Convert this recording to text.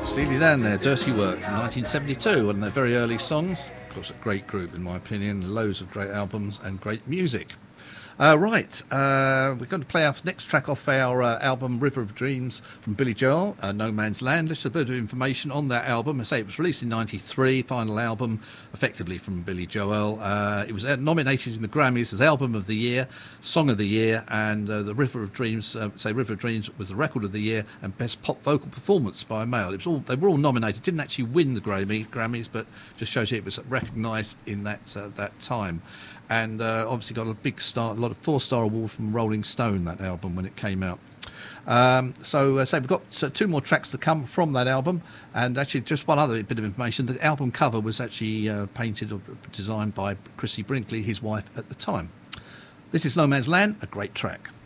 Steely Dan there, Dirty Work from 1972, one of their very early songs. Of course, a great group in my opinion, loads of great albums and great music. We're going to play our next track off our album River of Dreams from Billy Joel, No Man's Land. Just a bit of information on that album. I say it was released in '93, final album effectively from Billy Joel. It was nominated in the Grammys as Album of the Year, Song of the Year, and the River of Dreams, River of Dreams was the Record of the Year and Best Pop Vocal Performance by a Male. They were all nominated, didn't actually win the Grammys, but just shows you it was recognised in that time. And obviously got a big start, a lot of 4-star award from Rolling Stone, that album, when it came out. We've got 2 more tracks to come from that album, and actually just one other bit of information. The album cover was actually painted or designed by Chrissy Brinkley, his wife at the time. This is No Man's Land, a great track.